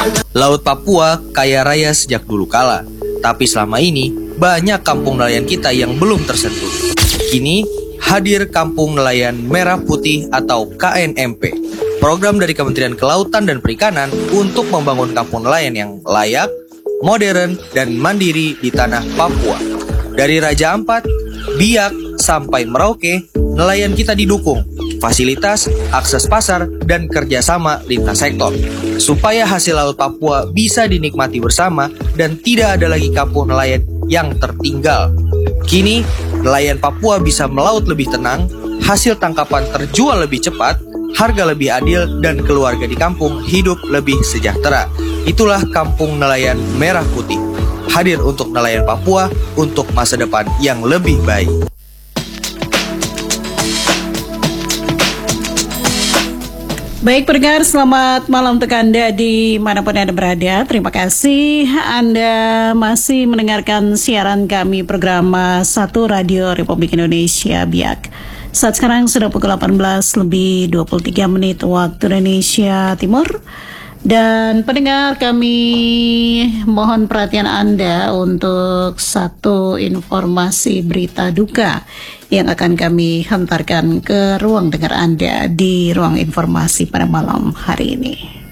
Laut Papua kaya raya sejak dulu kala, tapi selama ini banyak kampung nelayan kita yang belum tersentuh. Kini hadir Kampung Nelayan Merah Putih atau KNMP, program dari Kementerian Kelautan dan Perikanan untuk membangun kampung nelayan yang layak, modern, dan mandiri di tanah Papua. Dari Raja Ampat, Biak, sampai Merauke, nelayan kita didukung fasilitas, akses pasar, dan kerjasama lintas sektor, supaya hasil laut Papua bisa dinikmati bersama dan tidak ada lagi kampung nelayan yang tertinggal. Kini, nelayan Papua bisa melaut lebih tenang, hasil tangkapan terjual lebih cepat, harga lebih adil, dan keluarga di kampung hidup lebih sejahtera. Itulah Kampung Nelayan Merah Putih, hadir untuk nelayan Papua untuk masa depan yang lebih baik. Baik pendengar, selamat malam untuk Anda dimanapun Anda berada. Terima kasih Anda masih mendengarkan siaran kami program 1 Radio Republik Indonesia BIAK. Saat sekarang sudah pukul 18:23 waktu Indonesia Timur. Dan pendengar, kami mohon perhatian Anda untuk satu informasi berita duka yang akan kami hantarkan ke ruang dengar Anda di ruang informasi pada malam hari ini.